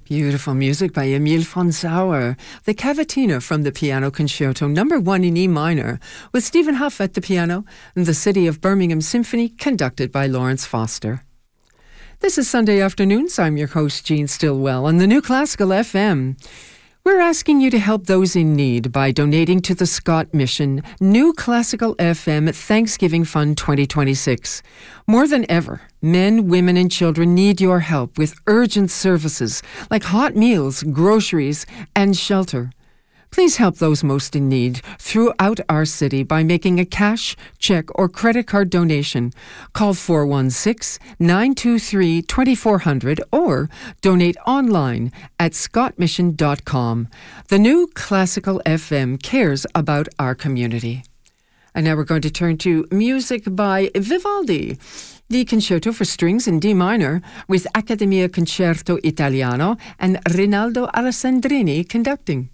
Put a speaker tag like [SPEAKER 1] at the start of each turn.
[SPEAKER 1] Beautiful music by Emil von Sauer. The Cavatina from the Piano Concerto No. 1 in E minor, with Stephen Huff at the piano, and the City of Birmingham Symphony, conducted by Lawrence Foster. This is Sunday Afternoons. I'm your host, Jean Stillwell, on the New Classical FM. We're asking you to help those in need by donating to the Scott Mission New Classical FM Thanksgiving Fund 2026. More than ever, men, women, and children need your help with urgent services like hot meals, groceries, and shelter. Please help those most in need throughout our city by making a cash, check, or credit card donation. Call 416-923-2400 or donate online at scottmission.com. The New Classical FM cares about our community. And now we're going to turn to music by Vivaldi. The Concerto for Strings in D minor with Accademia Concerto Italiano and Rinaldo Alessandrini conducting.